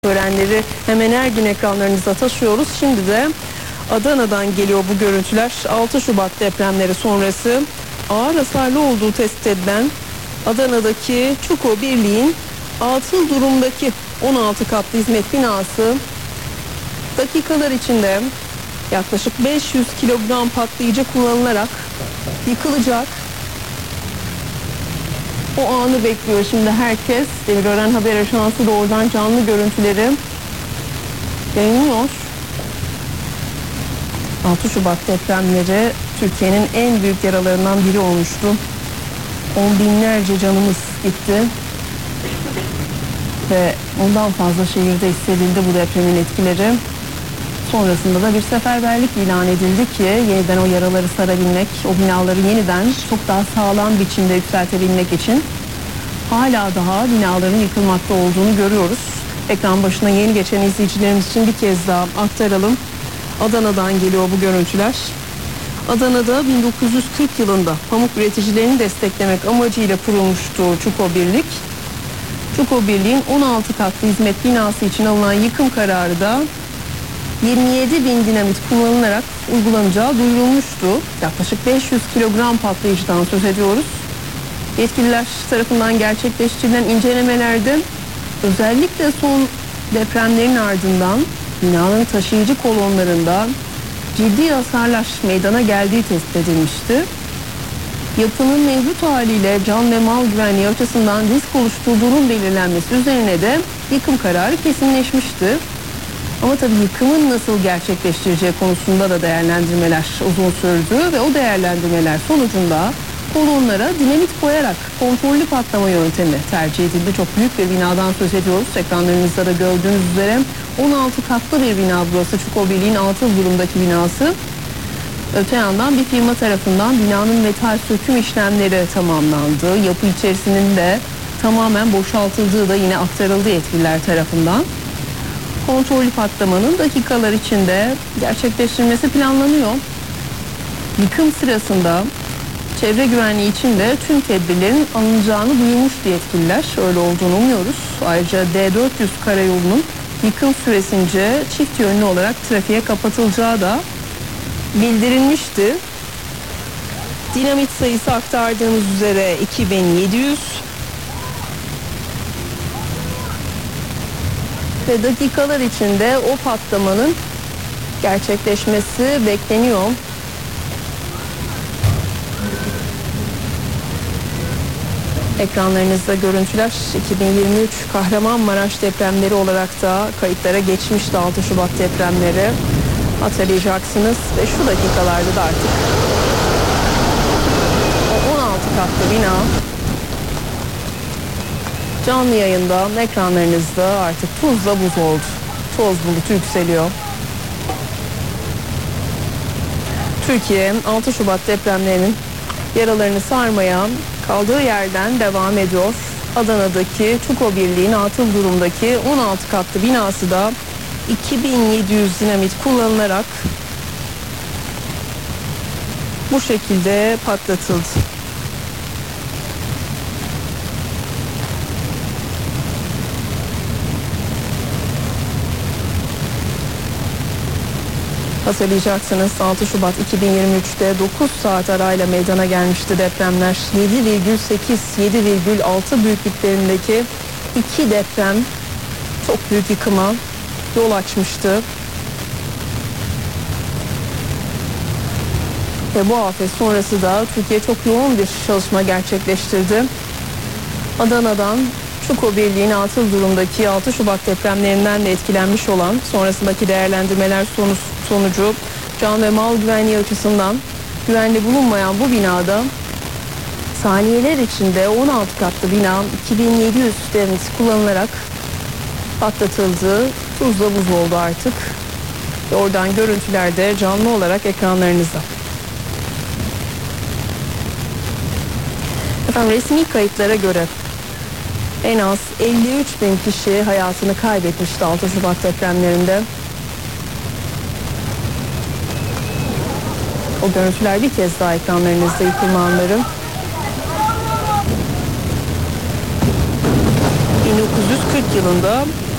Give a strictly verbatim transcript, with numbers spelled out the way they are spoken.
Törenleri hemen her gün ekranlarınıza taşıyoruz. Şimdi de Adana'dan geliyor bu görüntüler. altı Şubat depremleri sonrası ağır hasarlı olduğu tespit edilen Adana'daki Çuko Birliği'nin atıl durumdaki on altı katlı hizmet binası dakikalar içinde yaklaşık beş yüz kilogram patlayıcı kullanılarak yıkılacak. O anı bekliyor şimdi herkes. Demirören Haber Ajansı da oradan canlı görüntüleri yayınlıyor. altı Şubat depremleri Türkiye'nin en büyük yaralarından biri olmuştu. On binlerce canımız gitti. Ve ondan fazla şehirde hissedildi bu depremin etkileri. Sonrasında da bir seferberlik ilan edildi ki yeniden o yaraları sarabilmek, o binaları yeniden çok daha sağlam biçimde yükseltebilmek için hala daha binaların yıkılmakta olduğunu görüyoruz. Ekran başına yeni geçen izleyicilerimiz için bir kez daha aktaralım. Adana'dan geliyor bu görüntüler. Adana'da bin dokuz yüz kırk yılında pamuk üreticilerini desteklemek amacıyla kurulmuştu Çuko Birlik. Çuko Birliği'nin on altı katlı hizmet binası için alınan yıkım kararı da yirmi yedi bin dinamit kullanılarak uygulanacağı duyurulmuştu. Yaklaşık beş yüz kilogram patlayıcıdan söz ediyoruz. Yetkililer tarafından gerçekleştirilen incelemelerde özellikle son depremlerin ardından binanın taşıyıcı kolonlarında ciddi hasarlar meydana geldiği tespit edilmişti. Yapının mevcut haliyle can ve mal güvenliği açısından risk oluşturduğunun belirlenmesi üzerine de yıkım kararı kesinleşmişti. Ama tabii yıkımın nasıl gerçekleştireceği konusunda da değerlendirmeler uzun sürdü ve o değerlendirmeler sonucunda kolonlara dinamit koyarak kontrollü patlama yöntemi tercih edildi. Çok büyük bir binadan söz ediyoruz. Ekranlarınızda da gördüğünüz üzere on altı katlı bir bina burası. Çuko Birliği'nin atıl durumdaki binası. Öte yandan bir firma tarafından binanın metal söküm işlemleri tamamlandı. Yapı içerisinin de tamamen boşaltıldığı da yine aktarıldı yetkililer tarafından. Kontrollü patlamanın dakikalar içinde gerçekleştirilmesi planlanıyor. Yıkım sırasında çevre güvenliği için de tüm tedbirlerin alınacağını duyurmuştu yetkililer. Öyle olduğunu umuyoruz. Ayrıca D dört yüz karayolunun yıkım süresince çift yönlü olarak trafiğe kapatılacağı da bildirilmişti. Dinamit sayısı aktardığımız üzere iki bin yedi yüz. Ve dakikalar içinde o patlamanın gerçekleşmesi bekleniyor. Ekranlarınızda görüntüler iki bin yirmi üç Kahramanmaraş depremleri olarak da kayıtlara geçmişti altı Şubat depremleri. Hatırlayacaksınız ve şu dakikalarda da artık o on altı katlı bina canlı yayında ekranlarınızda artık tuzla buz oldu. Toz bulutu yükseliyor. Türkiye altı Şubat depremlerinin yaralarını sarmaya kaldığı yerden devam ediyor. Adana'daki Çuko Birliği'nin atıl durumdaki on altı katlı binası da iki bin yedi yüz dinamit kullanılarak bu şekilde patlatıldı. Hatırlayacaksınız altı Şubat iki bin yirmi üçte dokuz saat arayla meydana gelmişti depremler. yedi virgül sekiz yedi virgül altı büyüklüklerindeki iki deprem çok büyük yıkıma yol açmıştı. Ve bu afet sonrası da Türkiye çok yoğun bir çalışma gerçekleştirdi. Adana'dan Çuko Birliği'nin atıl durumdaki altı Şubat depremlerinden de etkilenmiş olan sonrasındaki değerlendirmeler sonucu can ve mal güvenliği açısından güvenli bulunmayan bu binada saniyeler içinde on altı katlı bina iki bin yedi yüz dinamit kullanılarak patlatıldı. Tuzla buz oldu artık. Ve oradan görüntülerde canlı olarak ekranlarınızda. Efendim resmi kayıtlara göre en az elli üç bin kişi hayatını kaybetmişti altı Şubat depremlerinde. O görüntüler bir kez daha ekranlarınızda, yıkılma anları. bin dokuz yüz kırk yılında